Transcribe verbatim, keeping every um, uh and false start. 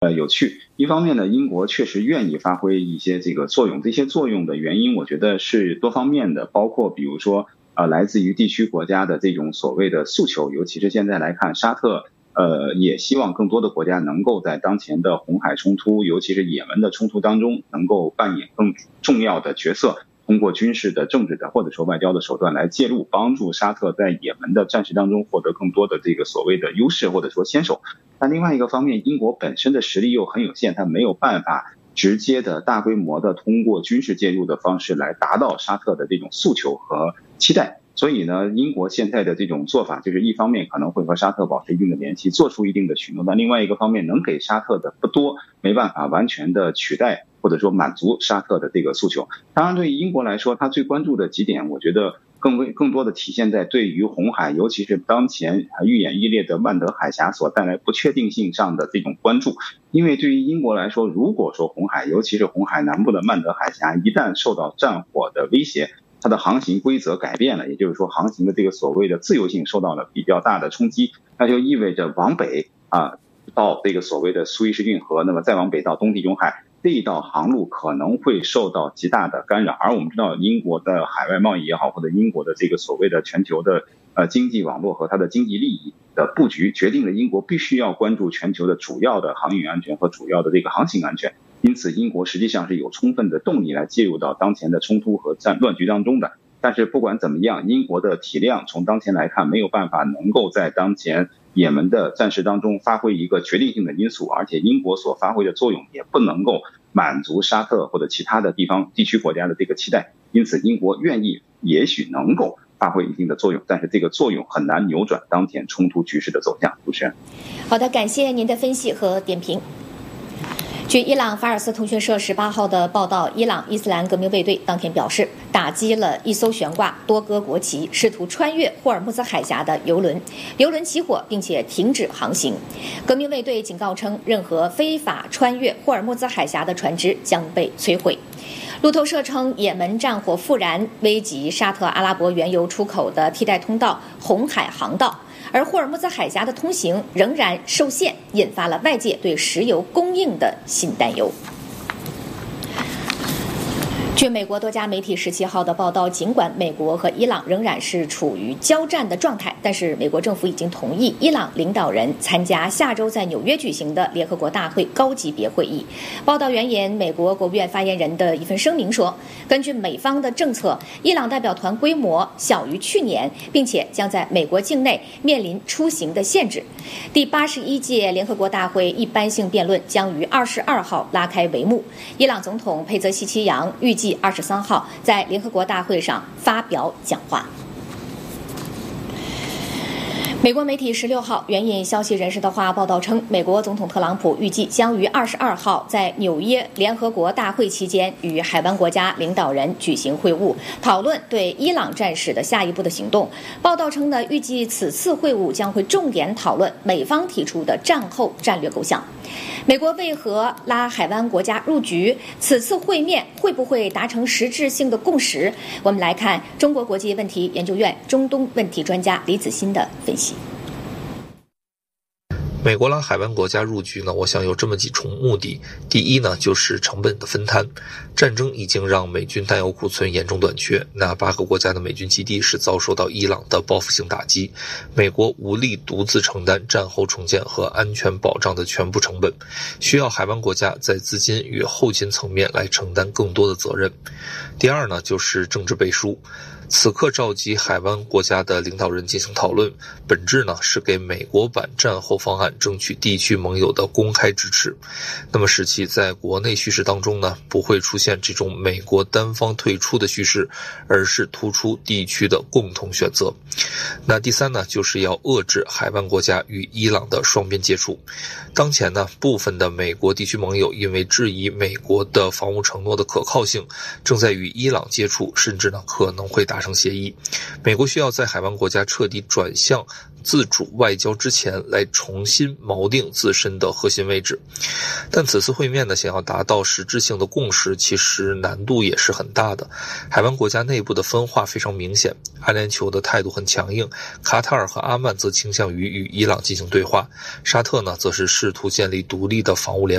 呃有趣。一方面呢，英国确实愿意发挥一些这个作用，这些作用的原因我觉得是多方面的，包括比如说呃来自于地区国家的这种所谓的诉求，尤其是现在来看，沙特呃也希望更多的国家能够在当前的红海冲突，尤其是也门的冲突当中能够扮演更重要的角色，通过军事的、政治的或者说外交的手段来介入，帮助沙特在也门的战事当中获得更多的这个所谓的优势或者说先手。但另外一个方面，英国本身的实力又很有限，它没有办法直接的大规模的通过军事介入的方式来达到沙特的这种诉求和期待。所以呢，英国现在的这种做法就是一方面可能会和沙特保持一定的联系，做出一定的许诺，但另外一个方面能给沙特的不多，没办法完全的取代或者说满足沙特的这个诉求。当然对于英国来说，他最关注的几点我觉得更更多的体现在对于红海，尤其是当前愈演愈烈的曼德海峡所带来不确定性上的这种关注。因为对于英国来说，如果说红海，尤其是红海南部的曼德海峡一旦受到战火的威胁，它的航行规则改变了，也就是说航行的这个所谓的自由性受到了比较大的冲击，那就意味着往北啊到这个所谓的苏伊士运河，那么再往北到东地中海，这一道航路可能会受到极大的干扰。而我们知道英国的海外贸易也好，或者英国的这个所谓的全球的呃经济网络和它的经济利益的布局，决定了英国必须要关注全球的主要的航运安全和主要的这个航行安全。因此英国实际上是有充分的动力来介入到当前的冲突和战乱局当中的。但是不管怎么样，英国的体量从当前来看没有办法能够在当前也门的战事当中发挥一个决定性的因素，而且英国所发挥的作用也不能够满足沙特或者其他的地方地区国家的这个期待。因此英国愿意也许能够发挥一定的作用，但是这个作用很难扭转当前冲突局势的走向。主持人， 好的，感谢您的分析和点评。据伊朗法尔斯通讯社十八号的报道，伊朗伊斯兰革命卫队当天表示，打击了一艘悬挂多哥国旗、试图穿越霍尔木兹海峡的油轮，油轮起火并且停止航行。革命卫队警告称，任何非法穿越霍尔木兹海峡的船只将被摧毁。路透社称，也门战火复燃，危及沙特阿拉伯原油出口的替代通道红海航道。而霍尔木兹海峡的通行仍然受限，引发了外界对石油供应的新担忧。据美国多家媒体十七号的报道，尽管美国和伊朗仍然是处于交战的状态，但是美国政府已经同意伊朗领导人参加下周在纽约举行的联合国大会高级别会议。报道援引美国国务院发言人的一份声明说，根据美方的政策，伊朗代表团规模小于去年，并且将在美国境内面临出行的限制。第八十一届联合国大会一般性辩论将于二十二号拉开帷幕。伊朗总统佩泽希奇扬预计二十三号在联合国大会上发表讲话。美国媒体十六号援引消息人士的话报道称，美国总统特朗普预计将于二十二号在纽约联合国大会期间与海湾国家领导人举行会晤，讨论对伊朗战事的下一步的行动。报道称呢，预计此次会晤将会重点讨论美方提出的战后战略构想。美国为何拉海湾国家入局？此次会面会不会达成实质性的共识？我们来看中国国际问题研究院中东问题专家李子欣的分析。 美国拉海湾国家入局呢，我想有这么几重目的。第一呢，就是成本的分摊。战争已经让美军弹药库存严重短缺，那八个国家的美军基地是遭受到伊朗的报复性打击，美国无力独自承担战后重建和安全保障的全部成本，需要海湾国家在资金与后勤层面来承担更多的责任。第二呢，就是政治背书。此刻召集海湾国家的领导人进行讨论，本质呢是给美国版战后方案争取地区盟友的公开支持，那么使其在国内叙事当中呢不会出现这种美国单方退出的叙事，而是突出地区的共同选择。那第三呢，就是要遏制海湾国家与伊朗的双边接触。当前呢，部分的美国地区盟友因为质疑美国的防务承诺的可靠性，正在与伊朗接触，甚至呢可能会达成协议。美国需要在海湾国家彻底转向自主外交之前来重新锚定自身的核心位置。但此次会面呢，想要达到实质性的共识，其实难度也是很大的。海湾国家内部的分化非常明显，阿联酋的态度很强硬，卡塔尔和阿曼则倾向于与伊朗进行对话，沙特呢则是试图建立独立的防务联